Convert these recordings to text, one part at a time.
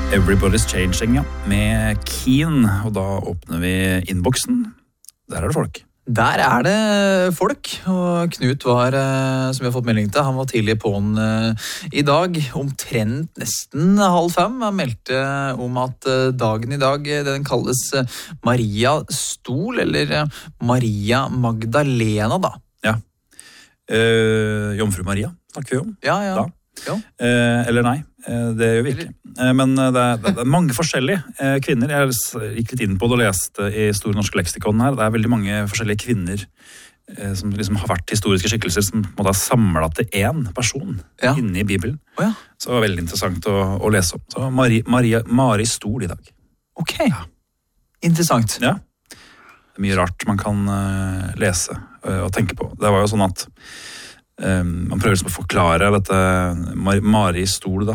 Everybody's Changing, ja, med Keen, og da åpner vi innboksen. Der det folk. Der det folk, og Knut var, som vi har fått melding til, han var tidlig på'n i dag, omtrent nesten 4:30. Han meldte om at dagen i dag, den kalles Maria Stol, eller Maria Magdalena da. Ja, Jomfru Maria snakker vi om. Ja. Da. Eller nei, det gjør vi ikke. Men det er mange forskjellige kvinner. Jeg gikk litt inn på det og leste i Store norske leksikon her. Det er veldig mange forskjellige kvinner som liksom har vært historiske skikkelser som på en måte har samlet til en person inne i Bibelen. Så det var veldig interessant å lese om. Så Mari Stol i dag. Ok, interessant. Ja, det er mye rart man kan lese og tenke på. Det var jo sånn at man prøver å forklare dette Maria Stol,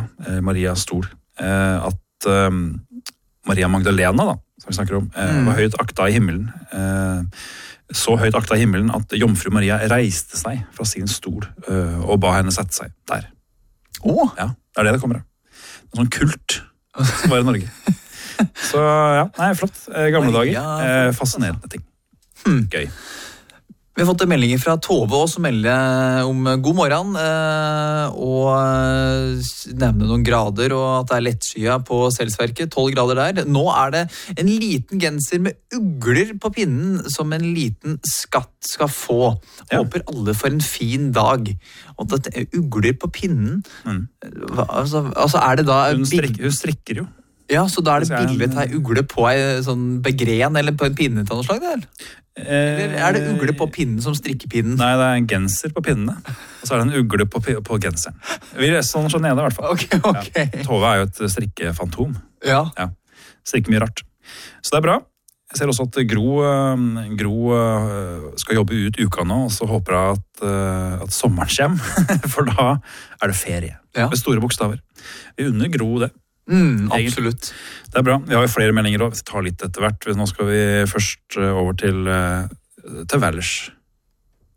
at Maria Magdalena, da, som vi snakker om, var høyt akta i himmelen. Så høyt akta i himmelen at Jomfru Maria reiste seg fra sin stol og ba henne sette seg der. Ja, det det kommer av. En sånn kult som var i Norge. Så ja, flott. Gamle dager. Fascinerende ting. Gøy. Vi har fått en melding fra Tove også, som melder om god morgen, og nevner noen grader, og at det lettskya på Selsverket, 12 grader der. Nå det en liten genser med ugler på pinnen, som en liten skatt skal få. Håper alle får en fin dag. Og dette ugler på pinnen, altså det da... Hun strikker jo. Ja, så da det bildet av ugle på en sånn begren, eller på en pinne til noe slag, eller? Eller det ugle på pinnen som strikkepinnen? Nei, det en genser på pinnene, og så det en ugle på genseren. Vi sånn nede i hvert fall. Ok. Ja. Tove jo et strikkefantom. Ja. Strikker mye rart. Så det bra. Jeg ser også at Gro skal jobbe ut uka nå, og så håper jeg at sommeren kommer, for da det ferie. Med store bokstaver. Vi unner Gro det. Absolutt. Det bra. Vi har jo flere meldinger også. Vi tar litt etter hvert. Nå skal vi først over til Valers.